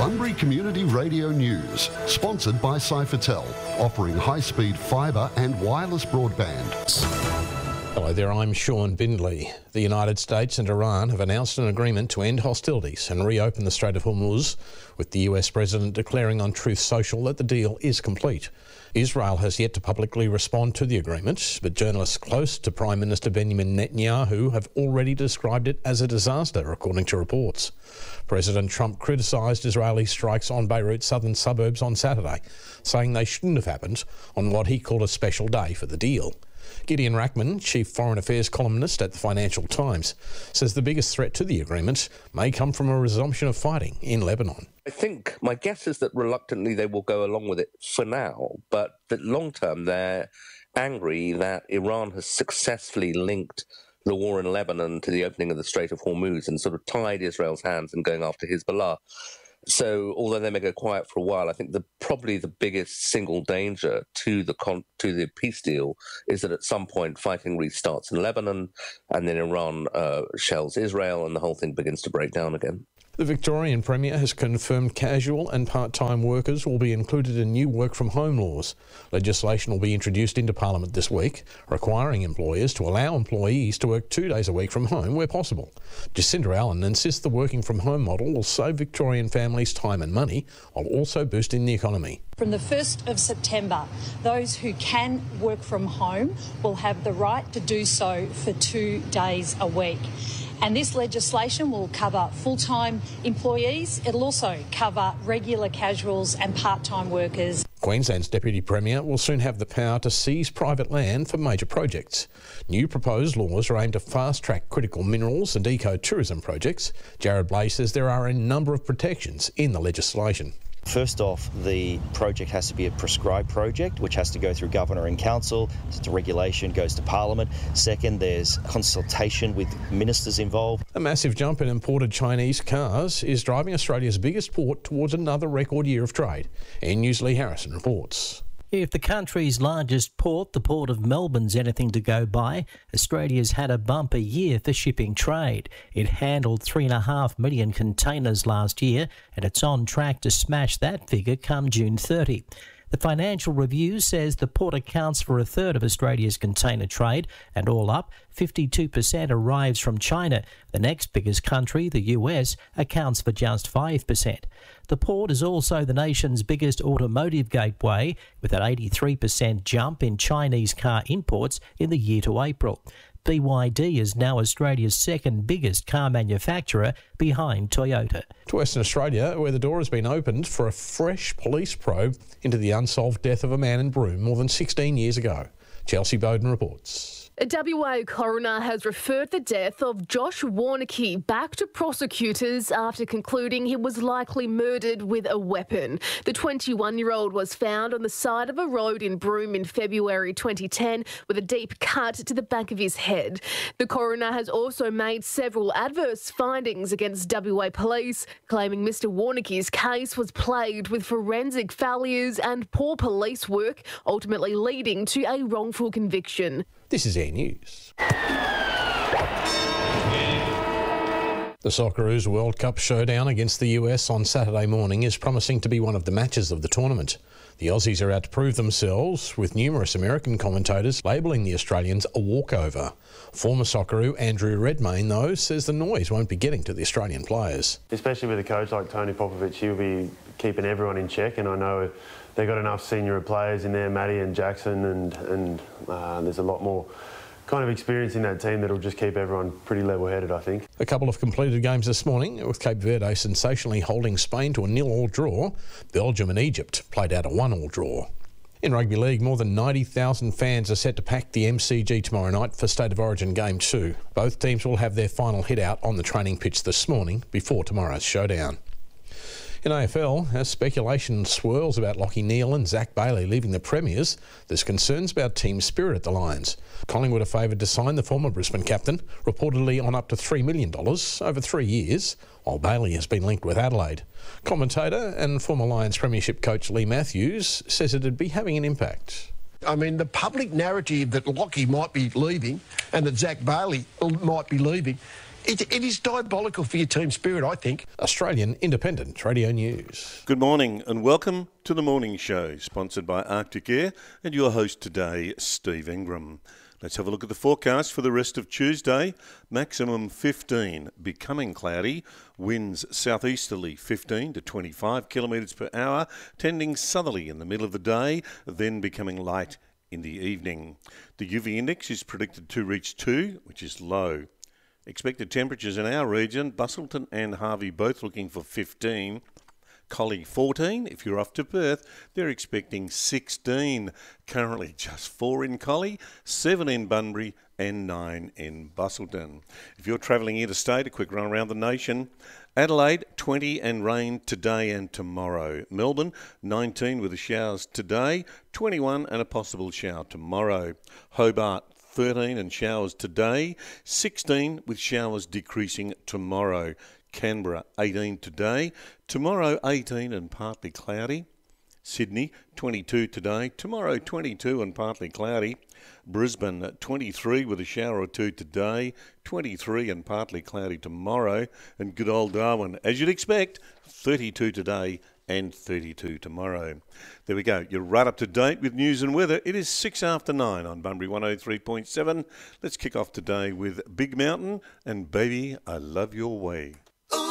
Bunbury Community Radio News, sponsored by Cyfertel, offering high-speed fibre and wireless broadband. Hello there, I'm Sean Bindley. The United States and Iran have announced an agreement to end hostilities and reopen the Strait of Hormuz, with the US President declaring on Truth Social that the deal is complete. Israel has yet to publicly respond to the agreement, but journalists close to Prime Minister Benjamin Netanyahu have already described it as a disaster, according to reports. President Trump criticised Israeli strikes on Beirut's southern suburbs on Saturday, saying they shouldn't have happened on what he called a special day for the deal. Gideon Rachman, chief foreign affairs columnist at the Financial Times, says the biggest threat to the agreement may come from a resumption of fighting in Lebanon. I think my guess is that reluctantly they will go along with it for now, but that long term they're angry that Iran has successfully linked the war in Lebanon to the opening of the Strait of Hormuz and sort of tied Israel's hands in going after Hezbollah. So, although they may go quiet for a while, I think probably the biggest single danger to the peace deal is that at some point fighting restarts in Lebanon, and then Iran shells Israel, and the whole thing begins to break down again. The Victorian Premier has confirmed casual and part-time workers will be included in new work-from-home laws. Legislation will be introduced into Parliament this week, requiring employers to allow employees to work 2 days a week from home where possible. Jacinda Allen insists the working-from-home model will save Victorian families time and money, while also boosting the economy. From the 1st of September, those who can work from home will have the right to do so for 2 days a week. And this legislation will cover full-time employees. It'll also cover regular casuals and part-time workers. Queensland's Deputy Premier will soon have the power to seize private land for major projects. New proposed laws are aimed to fast-track critical minerals and eco-tourism projects. Jared Blay says there are a number of protections in the legislation. First off, the project has to be a prescribed project, which has to go through Governor and Council. The regulation goes to Parliament. Second, there's consultation with ministers involved. A massive jump in imported Chinese cars is driving Australia's biggest port towards another record year of trade. News' Lee Harrison reports. If the country's largest port, the Port of Melbourne's anything to go by, Australia's had a bumper year for shipping trade. It handled 3.5 million containers last year, and it's on track to smash that figure come June 30. The Financial Review says the port accounts for a third of Australia's container trade, and all up, 52% arrives from China. The next biggest country, the US, accounts for just 5%. The port is also the nation's biggest automotive gateway, with an 83% jump in Chinese car imports in the year to April. BYD is now Australia's second biggest car manufacturer, behind Toyota. To Western Australia, where the door has been opened for a fresh police probe into the unsolved death of a man in Broome more than 16 years ago. Chelsea Bowden reports. A WA coroner has referred the death of Josh Warneke back to prosecutors after concluding he was likely murdered with a weapon. The 21-year-old was found on the side of a road in Broome in February 2010 with a deep cut to the back of his head. The coroner has also made several adverse findings against WA police, claiming Mr Warneke's case was plagued with forensic failures and poor police work, ultimately leading to a wrongful conviction. This is Air News. The Socceroos World Cup showdown against the US on Saturday morning is promising to be one of the matches of the tournament. The Aussies are out to prove themselves, with numerous American commentators labelling the Australians a walkover. Former Socceroo Andrew Redmayne, though, says the noise won't be getting to the Australian players. Especially with a coach like Tony Popovic, he'll be keeping everyone in check, and I know they've got enough senior players in there, Matty and Jackson, and there's a lot more kind of experience in that team that'll just keep everyone pretty level-headed, I think. A couple of completed games this morning, with Cape Verde sensationally holding Spain to a 0-0 draw. Belgium and Egypt played out a 1-1 draw. In rugby league, more than 90,000 fans are set to pack the MCG tomorrow night for State of Origin Game 2. Both teams will have their final hit out on the training pitch this morning before tomorrow's showdown. In AFL, as speculation swirls about Lachie Neale and Zach Bailey leaving the Premiers, there's concerns about team spirit at the Lions. Collingwood are favoured to sign the former Brisbane captain, reportedly on up to $3 million over 3 years, while Bailey has been linked with Adelaide. Commentator and former Lions Premiership coach Lee Matthews says it'd be having an impact. I mean, the public narrative that Lachie might be leaving and that Zach Bailey might be leaving It is diabolical for your team spirit, I think. Australian Independent Radio News. Good morning and welcome to the Morning Show, sponsored by Arctic Air and your host today, Steve Ingram. Let's have a look at the forecast for the rest of Tuesday. Maximum 15, becoming cloudy, winds southeasterly 15 to 25 kilometres per hour, tending southerly in the middle of the day, then becoming light in the evening. The UV index is predicted to reach 2, which is low. Expected temperatures in our region, Busselton and Harvey both looking for 15. Collie 14. If you're off to Perth, they're expecting 16. Currently just 4 in Collie, 7 in Bunbury and 9 in Busselton. If you're travelling interstate, a quick run around the nation. Adelaide, 20 and rain today and tomorrow. Melbourne, 19 with the showers today, 21 and a possible shower tomorrow. Hobart, 13 and showers today, 16 with showers decreasing tomorrow. Canberra, 18 today, tomorrow 18 and partly cloudy. Sydney, 22 today, tomorrow 22 and partly cloudy. Brisbane, 23 with a shower or two today, 23 and partly cloudy tomorrow. And good old Darwin, as you'd expect, 32 today and 32 tomorrow. There we go. You're right up to date with news and weather. It is 6 after 9 on Bunbury 103.7. Let's kick off today with Big Mountain and Baby, I Love Your Way.